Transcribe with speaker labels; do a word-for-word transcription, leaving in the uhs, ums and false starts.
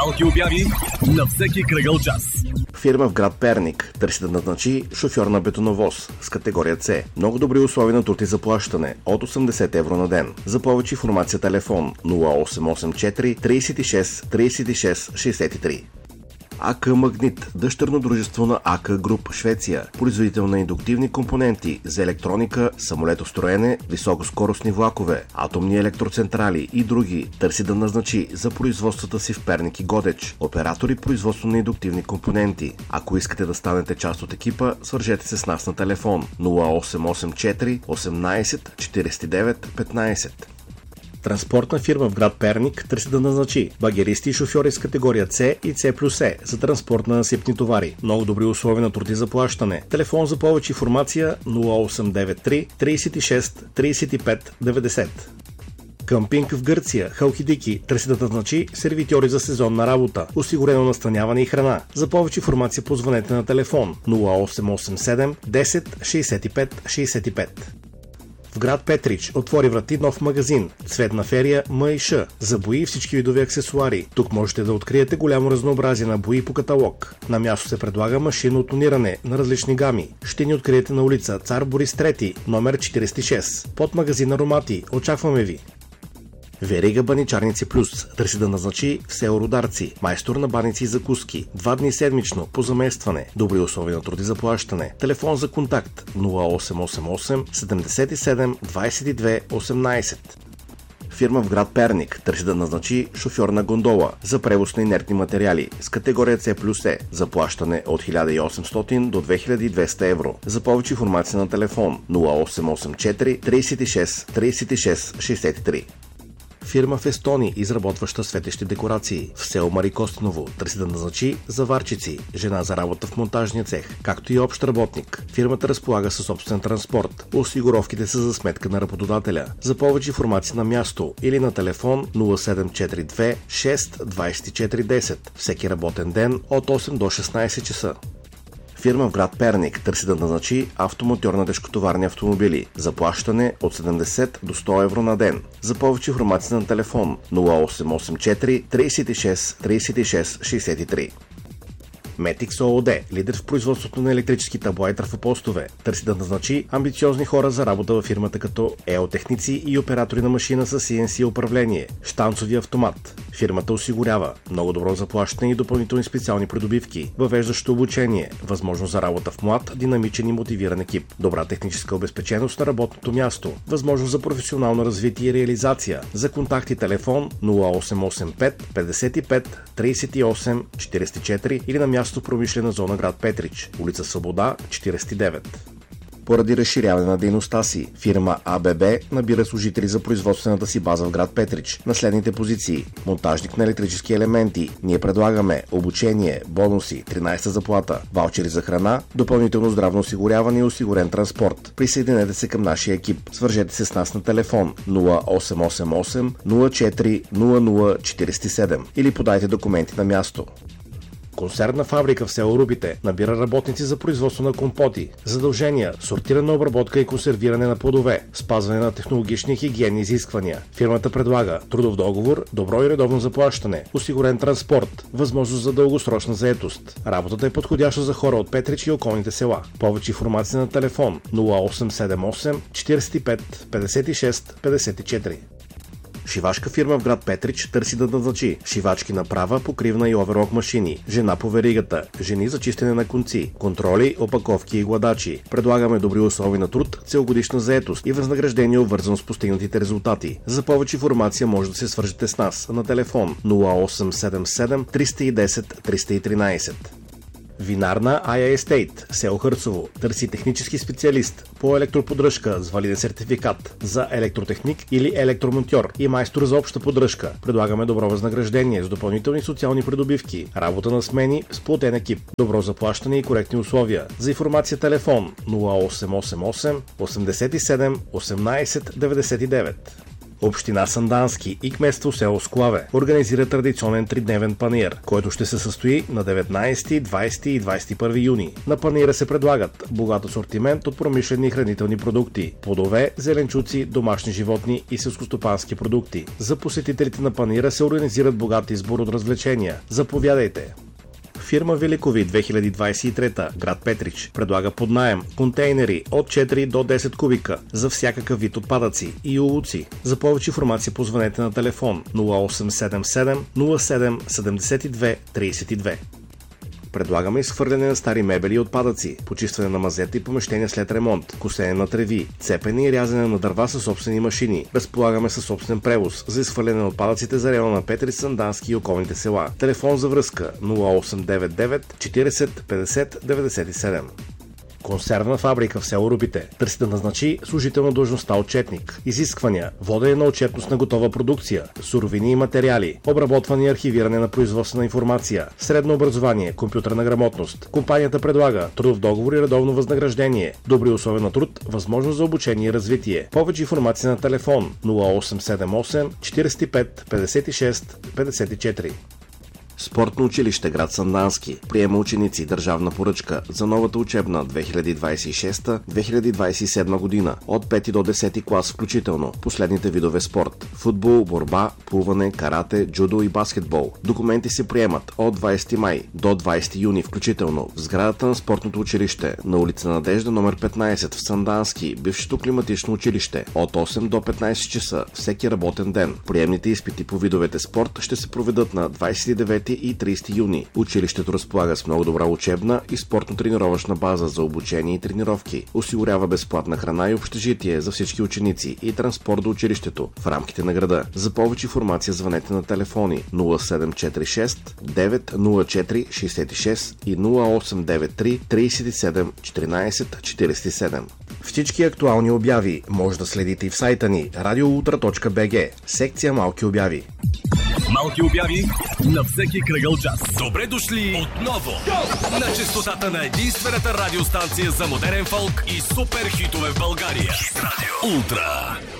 Speaker 1: Малки обяви на всеки кръгъл час.
Speaker 2: Фирма в град Перник търси да назначи шофьор на бетоновоз с категория С. Много добри условия на труд и заплащане от осемдесет евро на ден. За повече информация телефон нула осем осем четири тридесет и шест тридесет и шест шестдесет и три. АК Магнит, дъщерно дружество на АК Груп, Швеция, производител на индуктивни компоненти за електроника, самолетостроене, високоскоростни влакове, атомни електроцентрали и други, търси да назначи за производствата си в Перник и Годеч оператори производство на индуктивни компоненти. Ако искате да станете част от екипа, свържете се с нас на телефон нула осем осем четири осемнадесет четиридесет и девет петнадесет. Транспортна фирма в град Перник търси да назначи багеристи и шофьори с категория С и С плюс Е за транспорт на насипни товари. Много добри условия на труд и заплащане. Телефон за повече информация нула осем девет три тридесет и шест тридесет и пет деветдесет. Къмпинг в Гърция, Халкидики, търси да назначи сервитьори за сезонна работа, осигурено настаняване и храна. За повече информация позвънете на телефон нула осем осем седем десет шестдесет и пет шестдесет и пет. В град Петрич отвори врати нов магазин Цветна ферия М и Ш за бои и всички видови аксесуари. Тук можете да откриете голямо разнообразие на бои по каталог. На място се предлага машинно тониране на различни гами. Ще ни откриете на улица Цар Борис трети, номер четиридесет и шест. Под магазин Аромати. Очакваме ви! Верига Баничарници Плюс търси да назначи в село Рударци майстор на баници и закуски. Два дни седмично по заместване. Добри условия на труд и заплащане. Телефон за контакт нула осем осем осем седемдесет и седем двадесет и две осемнадесет. Фирма в град Перник търси да назначи шофьор на гондола за превоз на инертни материали с категория С плюс Е. Заплащане от хиляда и осемстотин до две хиляди и двеста евро. За повече информация на телефон нула осем осем четири тридесет и шест тридесет и шест шестдесет и три. Фирма в Естони, изработваща светещи декорации в село Марикостиново, търси да назначи заварчици, жена за работа в монтажния цех, както и общ работник. Фирмата разполага със собствен транспорт. Осигуровките са за сметка на работодателя. За повече информация на място или на телефон нула седем четири две шест двадесет и четири десет. Всеки работен ден от осем до шестнадесет часа. Фирма в град Перник търси да назначи автомонтьор на тежкотоварни автомобили. Заплащане от седемдесет до сто евро на ден. За повече информация на телефон нула осем осем четири тридесет и шест тридесет и шест шестдесет и три. Метикс ООД, лидер в производството на електрически табла и трафопостове, търси да назначи амбициозни хора за работа във фирмата като еотехници и оператори на машина с Си Ен Си управление, щанцови автомат. Фирмата осигурява много добро заплащане и допълнителни специални придобивки, въвеждащо обучение, възможност за работа в млад, динамичен и мотивиран екип, добра техническа обезпеченост на работното място, възможност за професионално развитие и реализация. За контакти телефон нула осем осем пет петдесет и пет тридесет и осем четиридесет и четири или на място в промишлена зона град Петрич, улица Свобода четиридесет и девет. Поради разширяване на дейността си, фирма А Б Б набира служители за производствената си база в град Петрич на следните позиции: монтажник на електрически елементи. Ние предлагаме обучение, бонуси, тринадесета заплата, ваучери за храна, допълнително здравно осигуряване и осигурен транспорт. Присъединете се към нашия екип. Свържете се с нас на телефон нула осем осем осем нула четири нула нула четиридесет и седем или подайте документи на място. Консервна фабрика в село Рубите набира работници за производство на компоти. Задължения: сортирана обработка и консервиране на плодове, спазване на технологични и хигиенни изисквания. Фирмата предлага трудов договор, добро и редовно заплащане, осигурен транспорт, възможност за дългосрочна заетост. Работата е подходяща за хора от Петрич и околните села. Повече информация на телефон нула осем седем осем четиридесет и пет петдесет и шест петдесет и четири. Шивашка фирма в град Петрич търси да назначи шивачки на права, покривна и оверлок машини, жена по веригата, жени за чистене на конци, контроли, опаковки и гладачи. Предлагаме добри условия на труд, целогодишна заетост и възнаграждение, обвързано с постигнатите резултати. За повече информация може да се свържете с нас на телефон нула осем седем седем триста и десет триста и тринадесет. Винарна Ая Естейт, село Хърцово, търси технически специалист по електроподдръжка с валиден сертификат за електротехник или електромонтьор и майстор за обща поддръжка. Предлагаме добро възнаграждение с допълнителни социални придобивки, работа на смени с платен екип, добро заплащане и коректни условия. За информация телефон нула осем осем осем осемдесет и седем осемнадесет деветдесет и девет. Община Сандански и кметство село Склаве организира традиционен тридневен панаир, който ще се състои на деветнайсети, двайсети и двайсет и първи юни. На панаира се предлагат богат асортимент от промишлени и хранителни продукти, плодове, зеленчуци, домашни животни и селскостопански продукти. За посетителите на панаира се организират богат избор от развлечения. Заповядайте! Фирма Великови две хиляди двайсет и трета, град Петрич, предлага под наем контейнери от четири до десет кубика за всякакъв вид отпадъци и улуци. За повече информация позвънете на телефон нула осем седем седем нула седем седемдесет и две трийсет и две. Предлагаме изхвърляне на стари мебели и отпадъци, почистване на мазета и помещения след ремонт, косене на треви, цепене и рязане на дърва със собствени машини. Разполагаме със собствен превоз за изхвърляне на отпадъците за района на Петрич, Сандански и околните села. Телефон за връзка нула осем девет девет четирийсет петдесет деветдесет и седем. Консервна фабрика в село Рупите търси да назначи служител на длъжността отчетник. Изисквания: водене на отчетност на готова продукция, суровини и материали, обработване и архивиране на производствена информация, средно образование, компютърна грамотност. Компанията предлага трудов договор и редовно възнаграждение, добри условия на труд, възможност за обучение и развитие. Повече информация на телефон нула осем седем осем четирийсет и пет петдесет и шест петдесет и четири. Спортно училище град Сандански приема ученици държавна поръчка за новата учебна две хиляди двайсет и шеста две хиляди двайсет и седма година от пети до десети клас включително. Последните видове спорт: футбол, борба, плуване, карате, джудо и баскетбол. Документи се приемат от двайсети май до двайсети юни включително в сградата на спортното училище на улица Надежда номер петнайсет в Сандански, бившето климатично училище, от осем до петнайсет часа всеки работен ден. Приемните изпити по видовете спорт ще се проведат на двайсет и девети и трийсети юни. Училището разполага с много добра учебна и спортно-тренировъчна база за обучение и тренировки. Осигурява безплатна храна и общежитие за всички ученици и транспорт до училището в рамките на града. За повече информация звънете на телефони нула седем четири шест девет нула четири шейсет и шест и нула осем девет три трийсет и седем четиринайсет четирийсет и седем. Всички актуални обяви може да следите и в сайта ни радиоултра точка би джи, секция Малки обяви.
Speaker 1: Малки обяви на всеки кръгъл час.
Speaker 3: Добре дошли отново на честотата на единствената радиостанция за модерен фолк и супер хитове в България. Хит радио Ултра.